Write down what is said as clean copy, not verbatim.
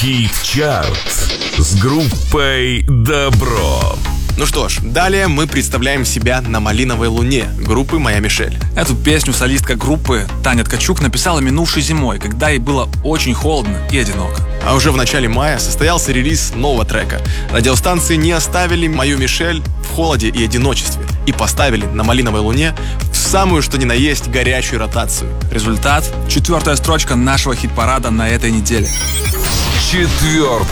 Хит-чарт с группой «Добро». Ну что ж, далее мы представляем себя на «Малиновой луне» группы «Моя Мишель». Эту песню солистка группы Таня Ткачук написала минувшей зимой, когда ей было очень холодно и одиноко. А уже в начале мая состоялся релиз нового трека. Радиостанции не оставили «Мою Мишель» в холоде и одиночестве и поставили на «Малиновой луне» в самую что ни на есть горячую ротацию. Результат — 4-я строчка нашего хит-парада на этой неделе. 4-я